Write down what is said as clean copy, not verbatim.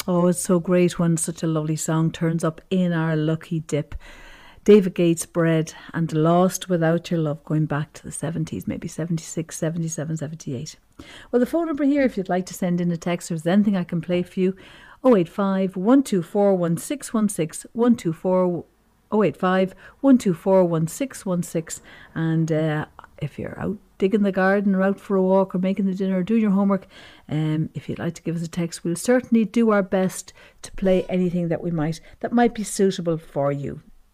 Oh, it's so great when such a lovely song turns up in our lucky dip. David Gates, Bread, and Lost Without Your Love, going back to the 70s, maybe 76, 77, 78. Well, the phone number here, if you'd like to send in a text or there's anything I can play for you, 085 124 1616 124 085 124 1616. And if you're out digging the garden or out for a walk or making the dinner or doing your homework, if you'd like to give us a text, we'll certainly do our best to play anything that might be suitable for you.